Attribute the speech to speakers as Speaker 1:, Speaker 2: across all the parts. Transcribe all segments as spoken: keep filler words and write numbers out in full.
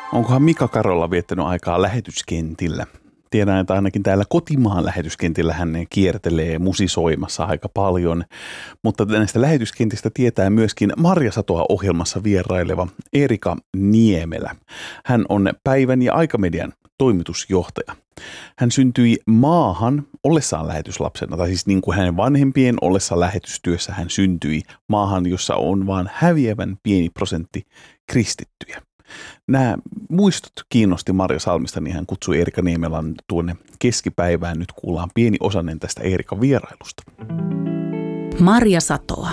Speaker 1: Onkohan Mika Karola viettänyt aikaa lähetyskentillä? Tiedän, että ainakin täällä kotimaan lähetyskentillä hän kiertelee musisoimassa aika paljon, mutta näistä lähetyskentistä tietää myöskin Marjasatoa ohjelmassa vieraileva Eerika Niemelä. Hän on Päivän ja Aikamedian toimitusjohtaja. Hän syntyi maahan ollessaan lähetyslapsena, tai siis niin kuin hänen vanhempien ollessa lähetystyössä hän syntyi maahan, jossa on vaan häviävän pieni prosentti kristittyjä. Nämä muistot kiinnosti Marja Salmista, niin hän kutsui Eerika Niemelän tuonne keskipäivään. Nyt kuullaan pieni osanen tästä Eerikan vierailusta.
Speaker 2: Marjasatoa.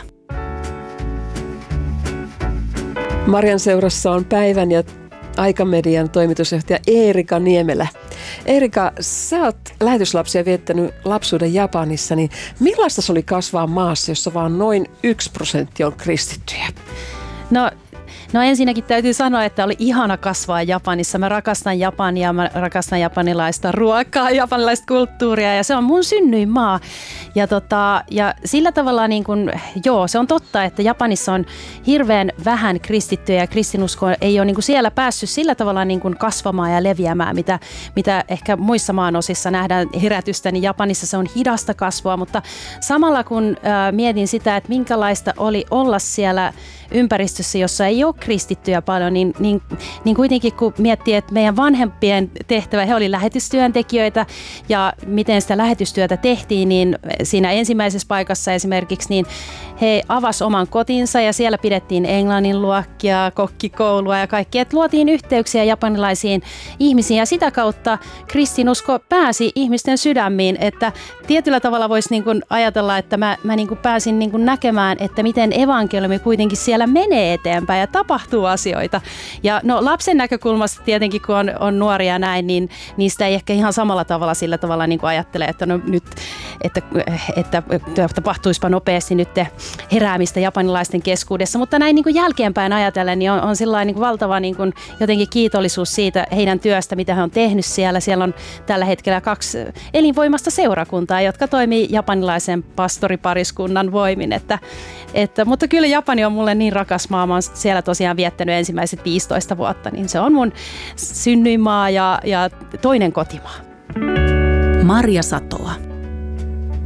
Speaker 3: Marjan seurassa on Päivän ja Aikamedian toimitusjohtaja Eerika Niemelä. Eerika, sä oot lähetyslapsia viettänyt lapsuuden Japanissa, niin millaista se oli kasvaa maassa, jossa vaan noin yksi prosentti on kristittyjä?
Speaker 2: No, no ensinnäkin täytyy sanoa, että oli ihana kasvaa Japanissa. Mä rakastan Japania, mä rakastan japanilaista ruokaa, japanilaista kulttuuria ja se on mun synnyinmaa. Ja, tota, ja sillä tavalla, niin kun, joo, se on totta, että Japanissa on hirveän vähän kristittyjä ja kristinusko ei ole niin kun siellä päässyt sillä tavalla niin kun kasvamaan ja leviämään, mitä, mitä ehkä muissa maanosissa nähdään herätystä, niin Japanissa se on hidasta kasvua, mutta samalla kun äh, mietin sitä, että minkälaista oli olla siellä ympäristössä, jossa ei ole kristittyjä paljon, niin, niin, niin kuitenkin kun miettii, että meidän vanhempien tehtävä, he oli lähetystyöntekijöitä ja miten sitä lähetystyötä tehtiin, niin siinä ensimmäisessä paikassa esimerkiksi, niin he avasi oman kotinsa ja siellä pidettiin englannin luokkia, kokkikoulua ja kaikkea, että luotiin yhteyksiä japanilaisiin ihmisiin ja sitä kautta kristinusko pääsi ihmisten sydämiin, että tietyllä tavalla voisi niin kuin ajatella, että mä, mä niin kuin pääsin niin kuin näkemään, että miten evankeliumi kuitenkin siellä menee eteenpäin ja tapahtuu asioita. Ja no lapsen näkökulmasta tietenkin, kun on, on nuoria näin, niin niistä ei ehkä ihan samalla tavalla sillä tavalla niin kuin ajattele, että no nyt, että, että, että tapahtuisipa nopeasti nyt heräämistä japanilaisten keskuudessa, mutta näin niin kuin jälkeenpäin ajatellen, niin on, on sellainen niin kuin valtava niin kuin jotenkin kiitollisuus siitä heidän työstä, mitä he on tehnyt siellä. Siellä on tällä hetkellä kaksi elinvoimasta seurakuntaa, jotka toimii japanilaisen pastoripariskunnan voimin, että, että, mutta kyllä Japani on mulle niin rakas maa. Mä oon siellä tosiaan viettänyt ensimmäiset viisitoista vuotta, niin se on mun synnyinmaa ja, ja toinen kotimaa.
Speaker 4: Marjasatoa.